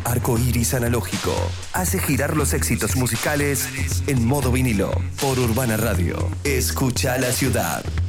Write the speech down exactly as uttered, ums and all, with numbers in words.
Arco Iris Analógico hace girar los éxitos musicales en modo vinilo por Urbana Radio. Escucha la ciudad.